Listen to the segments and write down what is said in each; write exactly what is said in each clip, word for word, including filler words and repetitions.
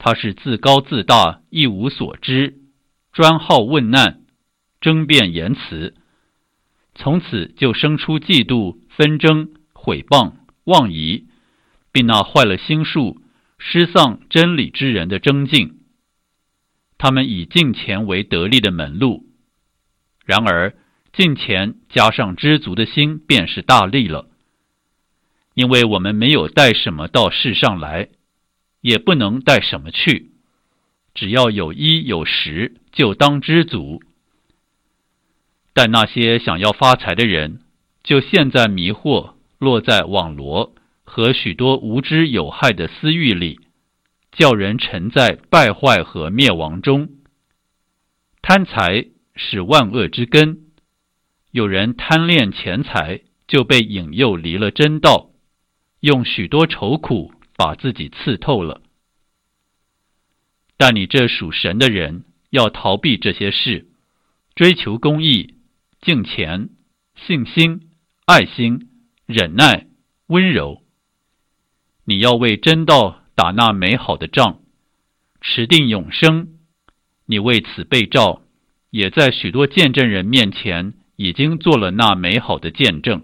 他是自高自大，一无所知，专好问难，争辩言辞，从此就生出嫉妒、纷争、毁谤、妄疑，并那坏了心术、失丧真理之人的争竞。他们以敬钱为得利的门路，然而敬钱加上知足的心便是大利了。因为我们没有带什么到世上来，也不能带什么去，只要有衣有食，就当知足。但那些想要发财的人，就陷在迷惑，落在网罗和许多无知有害的私欲里，叫人沉在败坏和灭亡中。贪财是万恶之根，有人贪恋钱财，就被引诱离了真道，用许多愁苦把自己刺透了。但你这属神的人，要逃避这些事，追求公义、敬虔、信心、爱心、忍耐、温柔。你要为真道打那美好的仗，持定永生。你为此被召，也在许多见证人面前已经做了那美好的见证。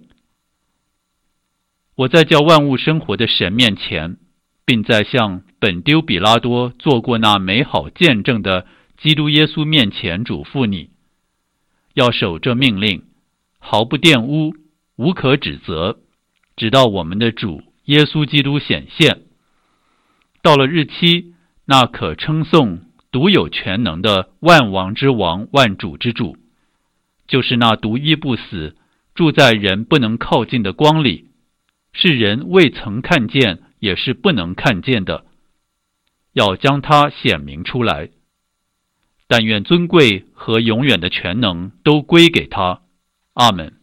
我在叫万物生活的神面前，并在向本丢比拉多做过那美好见证的基督耶稣面前嘱咐你，要守这命令，毫不玷污，无可指责，直到我们的主耶稣基督显现。到了日期，那可称颂、独有全能的万王之王、万主之主，就是那独一不死、住在人不能靠近的光里，是人未曾看见，也是不能看见的，要将它显明出来。但愿尊贵和永远的全能都归给他。阿们。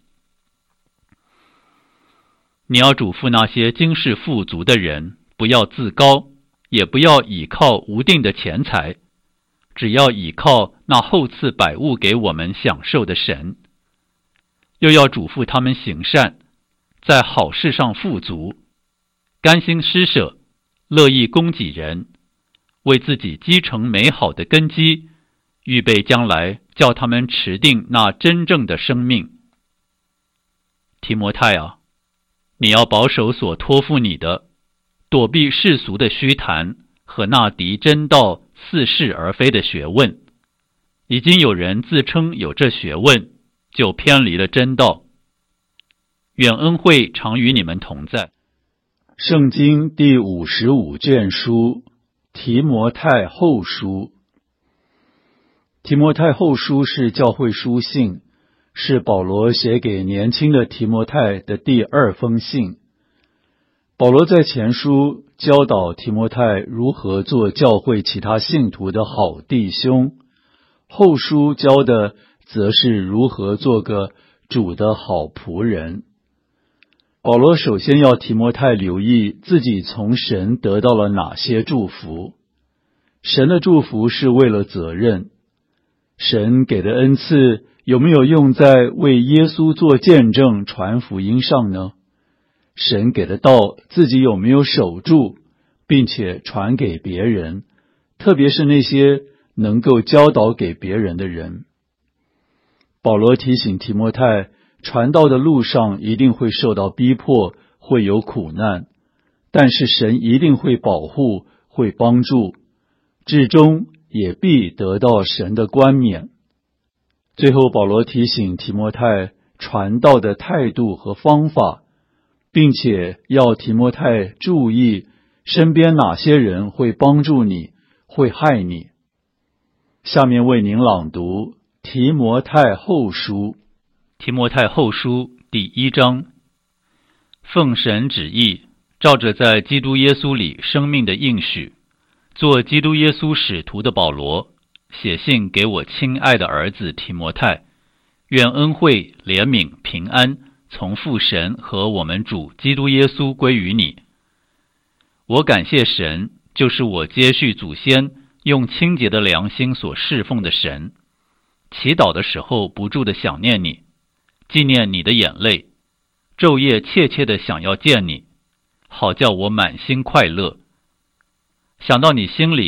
你要嘱咐那些今世富足的人，不要自高，也不要倚靠无定的钱财，只要倚靠那厚赐百物给我们享受的神。又要嘱咐他们行善，在好事上富足，甘心施舍，乐意供给人，为自己积成美好的根基，预备将来叫他们持定那真正的生命。提摩太啊，你要保守所托付你的，躲避世俗的虚谈和那敌真道似是而非的学问。已经有人自称有这学问，就偏离了真道。愿恩惠常与你们同在。 圣经第五十五卷书，提摩太后书。提摩太后书是教会书信，是保罗写给年轻的提摩太的第二封信。保罗在前书教导提摩太如何做教会其他信徒的好弟兄，后书教的则是如何做个主的好仆人。保罗首先要提摩太留意自己从神得到了哪些祝福。神的祝福是为了责任。神给的恩赐有没有用在为耶稣做见证、传福音上呢？神给的道自己有没有守住，并且传给别人，特别是那些能够教导给别人的人。保罗提醒提摩太，传道的路上一定会受到逼迫，会有苦难，但是神一定会保护，会帮助，至终也必得到神的冠冕。最后保罗提醒提摩太传道的态度和方法，并且要提摩太注意身边哪些人会帮助你，会害你。下面为您朗读提摩太后书。 提摩太后书第一章。奉神旨意，照着在基督耶稣里生命的应许，做基督耶稣使徒的保罗，写信给我亲爱的儿子提摩太，愿恩惠、怜悯、平安从父神和我们主基督耶稣归于你。我感谢神，就是我接续祖先用清洁的良心所侍奉的神。祈祷的时候不住地想念你，纪念你的眼泪，昼夜切切地想要见你，好叫我满心快乐。想到你心里